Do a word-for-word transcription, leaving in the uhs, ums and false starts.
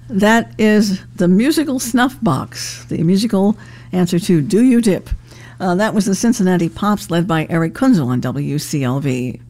That is the musical snuff box, the musical answer to Do You Dip? Uh, that was the Cincinnati Pops led by Eric Kunzel on W C L V.